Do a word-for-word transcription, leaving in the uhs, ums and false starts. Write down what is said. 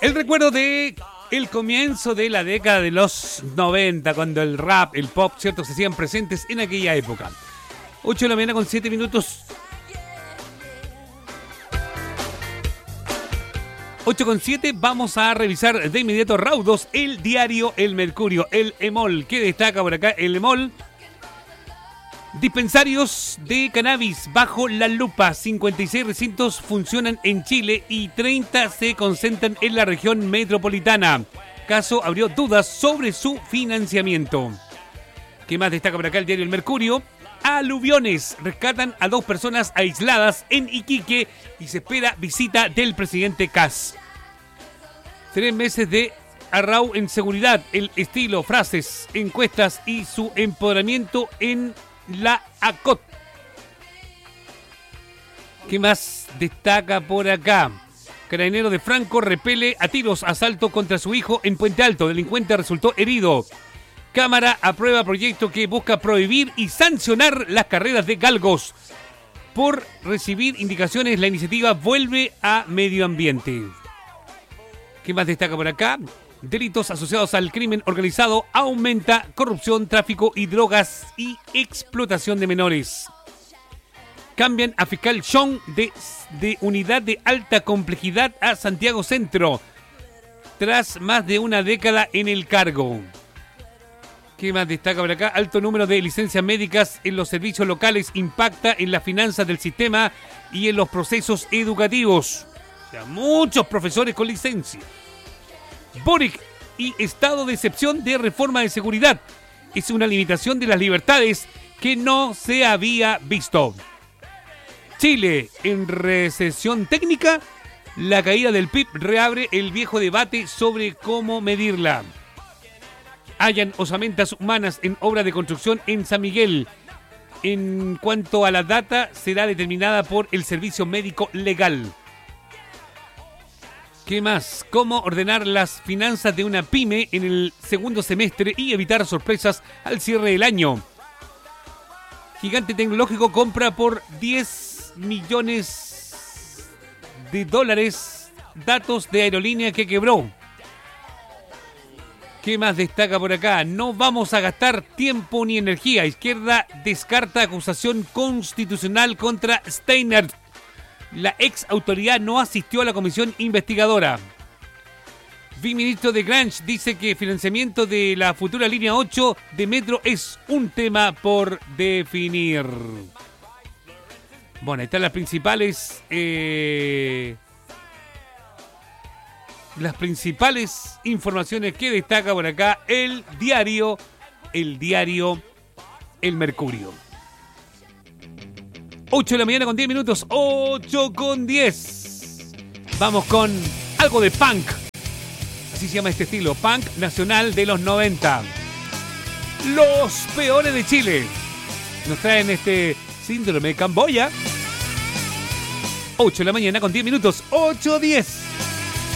El recuerdo de el comienzo de la década de los noventa, cuando el rap, el pop, cierto, se hacían presentes en aquella época. ocho de la mañana con siete minutos. ocho con siete, vamos a revisar de inmediato raudos el diario El Mercurio, el EMOL. ¿Qué destaca por acá el EMOL? Dispensarios de cannabis bajo la lupa. cincuenta y seis recintos funcionan en Chile y treinta se concentran en la región metropolitana. Caso abrió dudas sobre su financiamiento. ¿Qué más destaca por acá el diario El Mercurio? Aluviones rescatan a dos personas aisladas en Iquique y se espera visita del presidente Kast. Tres meses de Arrau en seguridad, el estilo, frases, encuestas y su empoderamiento en la A C O T. ¿Qué más destaca por acá? Carabinero de Franco repele a tiros asalto contra su hijo en Puente Alto. Delincuente resultó herido. Cámara aprueba proyecto que busca prohibir y sancionar las carreras de galgos. Por recibir indicaciones, la iniciativa vuelve a medio ambiente. ¿Qué más destaca por acá? Delitos asociados al crimen organizado aumenta corrupción, tráfico y drogas y explotación de menores. Cambian a fiscal Chong de, de unidad de alta complejidad a Santiago Centro tras más de una década en el cargo. ¿Qué más destaca por acá? Alto número de licencias médicas en los servicios locales impacta en las finanzas del sistema y en los procesos educativos. O sea, muchos profesores con licencia. Boric y estado de excepción de reforma de seguridad. Es una limitación de las libertades que no se había visto. Chile en recesión técnica. La caída del P I B reabre el viejo debate sobre cómo medirla. Hallan osamentas humanas en obra de construcción en San Miguel. En cuanto a la data, será determinada por el Servicio Médico Legal. ¿Qué más? ¿Cómo ordenar las finanzas de una pyme en el segundo semestre y evitar sorpresas al cierre del año? Gigante tecnológico compra por diez millones de dólares datos de aerolínea que quebró. ¿Qué más destaca por acá? No vamos a gastar tiempo ni energía. Izquierda descarta acusación constitucional contra Steiner. La ex autoridad no asistió a la comisión investigadora. Viceministro de Grange dice que el financiamiento de la futura línea ocho de metro es un tema por definir. Bueno, ahí están las principales... Eh, las principales informaciones que destaca por acá el diario, el diario El Mercurio. ocho de la mañana con diez minutos, ocho con diez. Vamos con algo de punk. Así se llama este estilo, punk nacional de los noventa. Los Peores de Chile nos traen este síndrome de Camboya. ocho de la mañana con diez minutos, ocho diez.